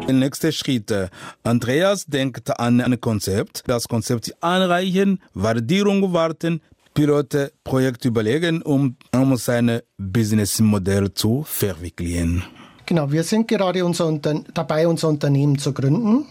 Nächster Schritt. Andreas denkt an ein Konzept. Das Konzept anreichen, Validierung warten, Pilotprojekt überlegen, um sein Businessmodell zu verwirklichen. Genau, wir sind gerade dabei, unser Unternehmen zu gründen.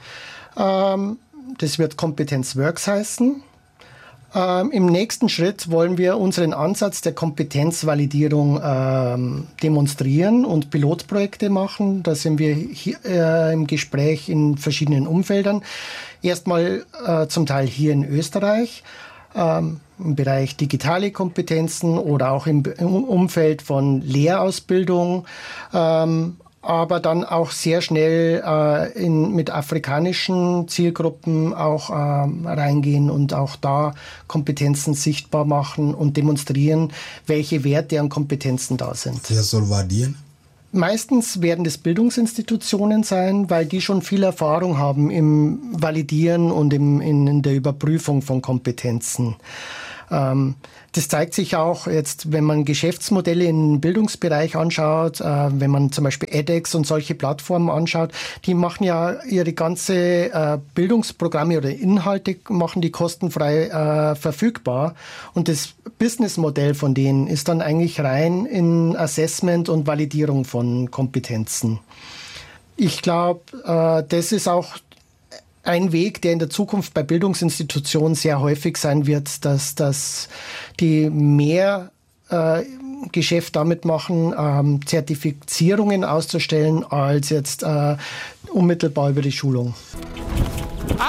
Das wird Kompetenzworks heißen. Im nächsten Schritt wollen wir unseren Ansatz der Kompetenzvalidierung demonstrieren und Pilotprojekte machen. Da sind wir hier, im Gespräch in verschiedenen Umfeldern. Erstmal zum Teil hier in Österreich, im Bereich digitale Kompetenzen oder auch im Umfeld von Lehrausbildung. Aber dann auch sehr schnell mit afrikanischen Zielgruppen auch reingehen und auch da Kompetenzen sichtbar machen und demonstrieren, welche Werte an Kompetenzen da sind. Wer soll validieren? Meistens werden das Bildungsinstitutionen sein, weil die schon viel Erfahrung haben im Validieren und in der Überprüfung von Kompetenzen. Das zeigt sich auch jetzt, wenn man Geschäftsmodelle im Bildungsbereich anschaut, wenn man zum Beispiel edX und solche Plattformen anschaut, die machen ja ihre ganze Bildungsprogramme oder Inhalte, machen die kostenfrei verfügbar. Und das Businessmodell von denen ist dann eigentlich rein in Assessment und Validierung von Kompetenzen. Ich glaube, das ist auch ein Weg, der in der Zukunft bei Bildungsinstitutionen sehr häufig sein wird, dass die mehr Geschäft damit machen, Zertifizierungen auszustellen, als jetzt unmittelbar über die Schulung.